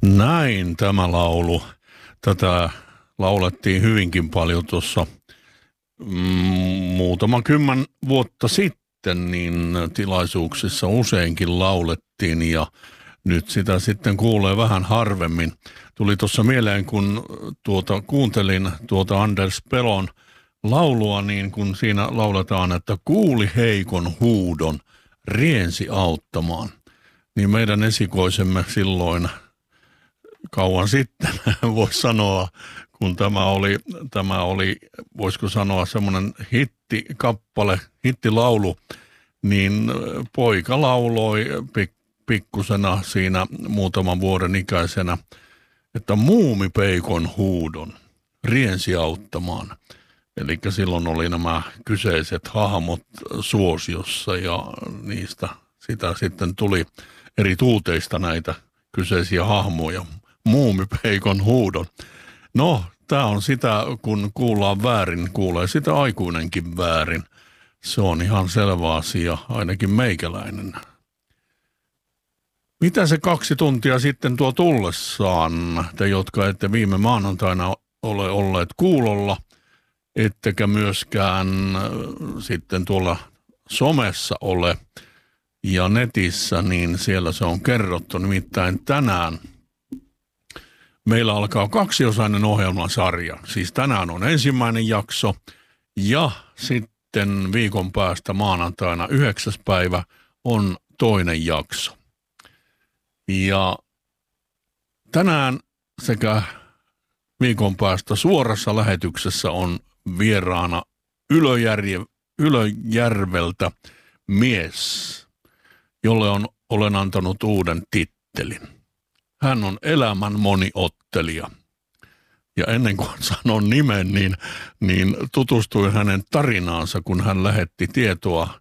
Näin tämä laulu. Tätä laulettiin hyvinkin paljon tuossa muutama kymmen vuotta sitten, niin tilaisuuksissa useinkin laulettiin ja nyt sitä sitten kuulee vähän harvemmin. Tuli tuossa mieleen, kun kuuntelin Anders Pelon laulua, niin kun siinä lauletaan, että kuuli heikon huudon, riensi auttamaan. Niin meidän esikoisemme silloin kauan sitten, voisi sanoa, kun tämä oli, voisiko sanoa, semmoinen hittikappale, hittilaulu, niin poika lauloi pikkusena siinä muutaman vuoden ikäisenä, että muumipeikon huudon riensi auttamaan. Eli silloin oli nämä kyseiset hahmot suosiossa ja niistä sitä sitten tuli eri tuuteista näitä kyseisiä hahmoja. Muumipeikon huudon. No, tämä on sitä, kun kuullaan väärin, kuulee sitä aikuinenkin väärin. Se on ihan selvä asia, ainakin meikäläinen. Mitä se 2 tuntia sitten tuo tullessaan, te jotka ette viime maanantaina ole olleet kuulolla, ettekä myöskään sitten tuolla somessa ole ja netissä, niin siellä se on kerrottu. Nimittäin tänään meillä alkaa 2-osainen ohjelmasarja. Siis tänään on ensimmäinen jakso ja sitten viikon päästä maanantaina 9. päivä on toinen jakso. Ja tänään sekä viikon päästä suorassa lähetyksessä on vieraana Ylöjärveltä mies, jolle olen antanut uuden tittelin. Hän on elämän moniottelija. Ja ennen kuin sanon nimen, niin tutustuin hänen tarinaansa, kun hän lähetti tietoa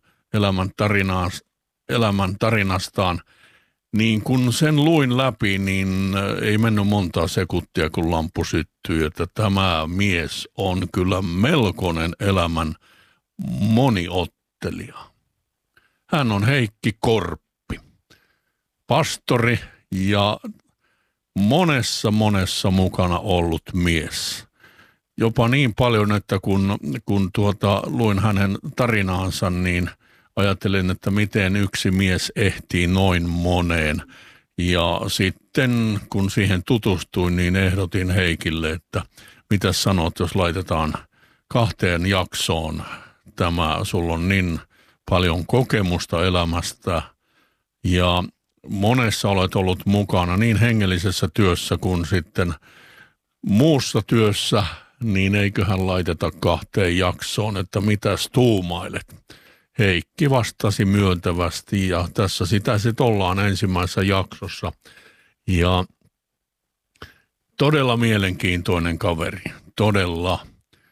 elämän tarinastaan. Niin kun sen luin läpi, niin ei mennyt montaa sekuntia, kun lamppu syttyi, että tämä mies on kyllä melkoinen elämän moniottelija. Hän on Heikki Korppi, pastori ja monessa mukana ollut mies. Jopa niin paljon, että kun luin hänen tarinaansa, niin ajattelin, että miten yksi mies ehtii noin moneen. Ja sitten kun siihen tutustuin, niin ehdotin Heikille, että mitä sanot, jos laitetaan 2 jaksoon tämä, sulla on niin paljon kokemusta elämästä ja monessa olet ollut mukana niin hengellisessä työssä kuin sitten muussa työssä, niin eiköhän laiteta 2 jaksoon, että mitäs tuumailet. Heikki vastasi myöntävästi ja tässä sitä sitten ollaan ensimmäisessä jaksossa. Ja todella mielenkiintoinen kaveri, todella.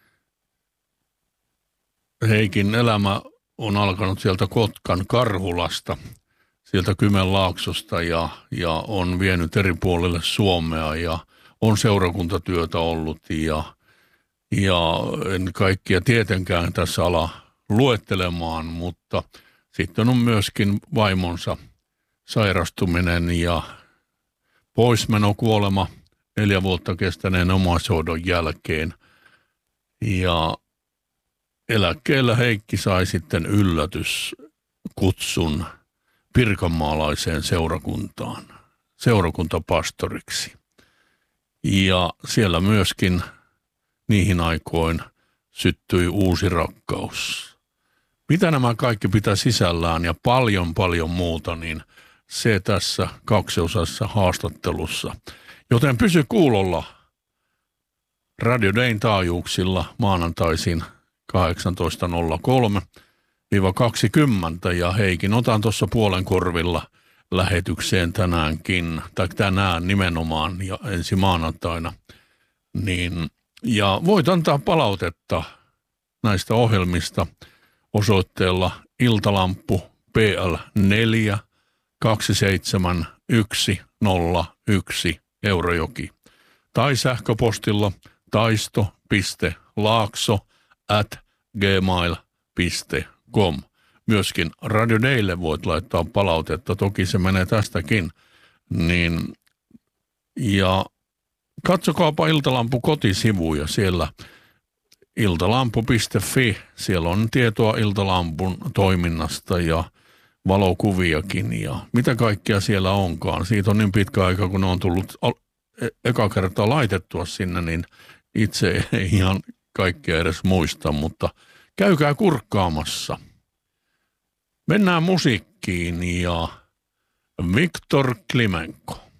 Heikin elämä on alkanut sieltä Kotkan Karhulasta, sieltä Kymenlaaksosta ja on vienyt eri puolille Suomea ja on seurakuntatyötä ollut ja en kaikkia tietenkään tässä ala luettelemaan, mutta sitten on myöskin vaimonsa sairastuminen ja poismenokuolema 4 vuotta kestäneen omaishoidon jälkeen. Ja eläkkeellä Heikki sai sitten yllätyskutsun pirkanmaalaiseen seurakuntaan, seurakuntapastoriksi. Ja siellä myöskin niihin aikoin syttyi uusi rakkaus. Mitä nämä kaikki pitää sisällään ja paljon muuta, niin se tässä 2-osaisessa haastattelussa. Joten pysy kuulolla Radio Dayn taajuuksilla maanantaisin 18.03-20 ja Heikin otan tuossa puolen korvilla lähetykseen tänäänkin, tai tänään nimenomaan ja ensi maanantaina. Niin, ja voit antaa palautetta näistä ohjelmista osoitteella iltalamppu PL 4 27101 Eurajoki tai sähköpostilla taisto.laakso@gmail.com. Myöskin Radio Daylle voit laittaa palautetta, toki se menee tästäkin. Niin, Ja katsokaapa Iltalampu kotisivuja siellä iltalampu.fi. Siellä on tietoa Iltalampun toiminnasta ja valokuviakin ja mitä kaikkea siellä onkaan. Siitä on niin pitkä aika, kun ne on tullut eka kertaa laitettua sinne, niin itse ei ihan kaikkea edes muista, mutta käykää kurkkaamassa. Mennään musiikkiin ja Viktor Klimenko.